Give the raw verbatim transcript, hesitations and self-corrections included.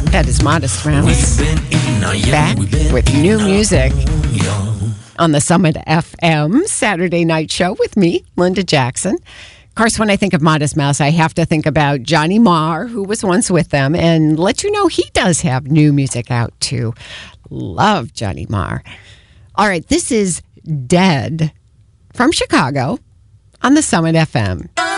That is Modest Mouse. Back with new music on the Summit F M Saturday Night Show with me, Linda Jackson. Of course, when I think of Modest Mouse, I have to think about Johnny Marr, who was once with them, and let you know he does have new music out too. Love Johnny Marr. All right, this is Dead from Chicago on the Summit F M.